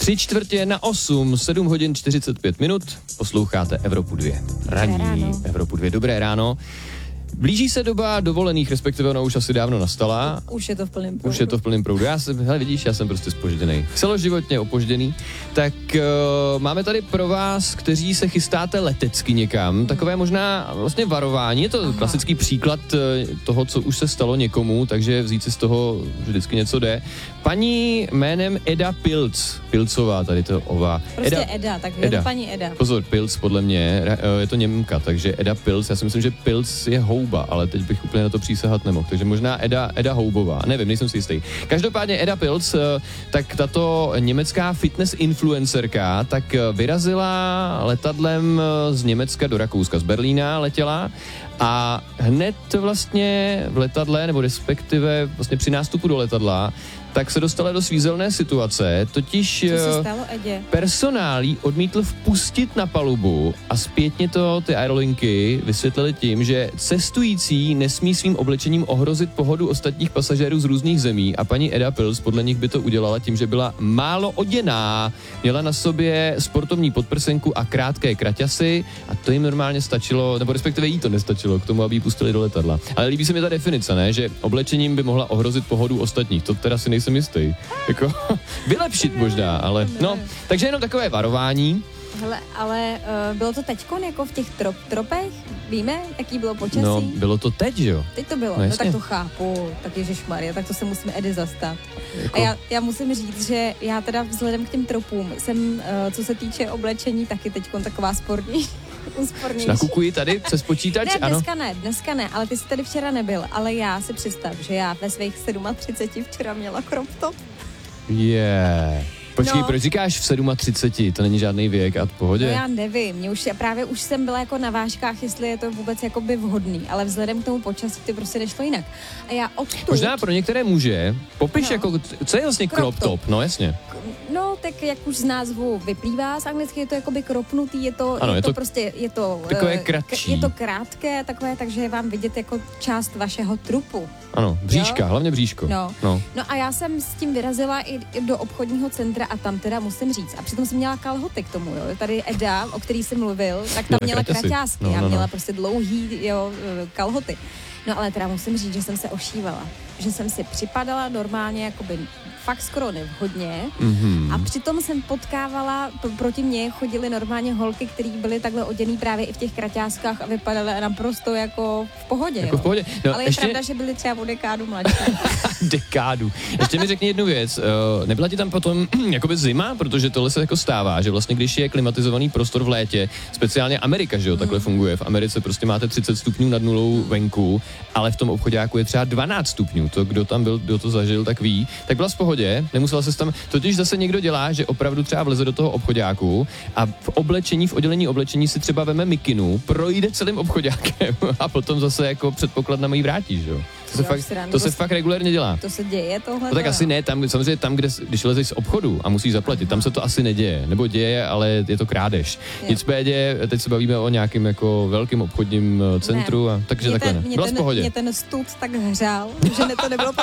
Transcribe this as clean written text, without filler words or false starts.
7:45, 7 hodin 45 minut, posloucháte Evropu 2. Ranní Evropu 2, dobré ráno. Blíží se doba dovolených, respektive ona už asi dávno nastala. Už je to v plném proudu. Já jsem prostě zpožděnej. Celoživotně opožděný. Tak máme tady pro vás, kteří se chystáte letecky někam, takové možná vlastně varování. Je to klasický příklad toho, co už se stalo někomu, takže vzít si z toho vždycky něco jde. Paní jménem Eda Pilcová, tady to ova. Prostě Eda, tak je to paní Eda. Pozor, Pilc podle mě, je to Němka, takže Eda Pilc, já si myslím, že Pilc je houba, ale teď bych úplně na to přísahat nemohl, takže možná Eda Houbová, nevím, nejsem si jistý. Každopádně Eda Pilc, tak tato německá fitness influencerka, tak vyrazila letadlem z Německa do Rakouska, z Berlína letěla a hned vlastně v letadle, nebo respektive vlastně při nástupu do letadla, tak se dostala do svízelné situace, totiž personál jí odmítl vpustit na palubu a zpětně to ty aerolinky vysvětlili tím, že cestující nesmí svým oblečením ohrozit pohodu ostatních pasažérů z různých zemí a paní Eda Pilc podle nich by to udělala tím, že byla málo oděná, měla na sobě sportovní podprsenku a krátké kraťasy a to jim normálně stačilo, nebo respektive jí to nestačilo k tomu, aby ji pustili do letadla. Ale líbí se mi ta definice, ne, že oblečením by mohla ohrozit pohodu ostatních, to teda si nejsem jistý. Jako, vylepšit možná, ale no. Takže jenom takové varování. Hele, ale bylo to teďkon jako v těch tropech? Víme, jaký bylo počasí? No, bylo to teď, jo? Teď to bylo, no tak to chápu, tak ježišmarja, tak to se musíme Edy zastat. Jako... A já musím říct, že já teda vzhledem k těm tropům jsem, co se týče oblečení, taky teďkon taková sporní. Úspornější. Nakukuji tady přes počítač, ano? Dneska ne, ale ty jsi tady včera nebyl, ale já si představ, že já ve svých 37 včera měla crop top. Počkej, proč říkáš v 37? To není žádný věk a v pohodě? No já nevím, už jsem byla jako na vážkách, jestli je to vůbec jakoby vhodný, ale vzhledem k tomu počasí to prostě nešlo jinak. A já odtud... Možná pro některé muže, popiš jako, co je vlastně crop top? No jasně. No, tak jak už z názvu vyplývá, z anglicky je to jakoby kropnutý, je to takové kratší. Je to krátké, takové, takže je vám vidět jako část vašeho trupu. Ano, bříška, hlavně bříško. No a já jsem s tím vyrazila i do obchodního centra a tam teda musím říct. A přitom jsem měla kalhoty k tomu, jo. Tady Eda, o který jsem mluvil, tak tam měla kraťásky. Já měla prostě dlouhý, kalhoty. No ale teda musím říct, že jsem se ošívala. Že jsem si připadala normálně jakoby fakt skoro nevhodně a přitom jsem potkávala, proti mně chodily normálně holky, které byly takhle oděný právě i v těch kraťáskách a vypadaly naprosto jako v pohodě. Jako v pohodě. No, ale je pravda, že byly třeba o dekádu mladší. Dekádu. Ještě mi řekni jednu věc. Nebyla ti tam potom jakoby zima? Protože tohle se jako stává, že vlastně když je klimatizovaný prostor v létě, speciálně Amerika, že jo, takhle funguje. V Americe prostě máte 30 stupňů nad nulou venku, ale v tom obchodáku je třeba 12 stupňů. To, kdo tam byl, kdo to zažil, tak ví. Tak byla v pohodě, nemusela se tam, totiž zase někdo dělá, že opravdu třeba vleze do toho obchodáku a v oddělení oblečení si třeba veme mikinu, projde celým obchodákem a potom zase jako předpokladna jí vrátí, že jo. To se fakt regulérně dělá. To se děje tohle? No tak asi ne, samozřejmě tam, když lezeš z obchodu a musíš zaplatit, tam se to asi neděje, nebo děje, ale je to krádež. Nicméně, teď se bavíme o nějakém jako velkém obchodním centru, takže takhle ne. Byla v pohodě. Mě ten stud tak hřál, že to nebylo